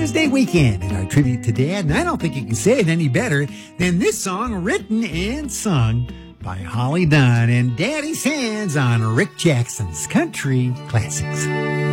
Father's Day weekend and our tribute to Dad, and I don't think you can say it any better than this song written and sung by Holly Dunn and Daddy's Hands on Rick Jackson's Country Classics.